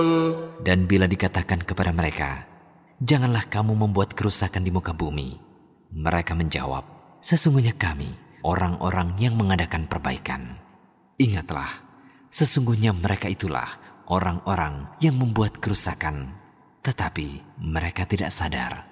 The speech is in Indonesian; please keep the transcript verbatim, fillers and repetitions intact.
Dan bila dikatakan kepada mereka, janganlah kamu membuat kerusakan di muka bumi, mereka menjawab, sesungguhnya kami orang-orang yang mengadakan perbaikan. Ingatlah, sesungguhnya mereka itulah orang-orang yang membuat kerusakan, tetapi mereka tidak sadar.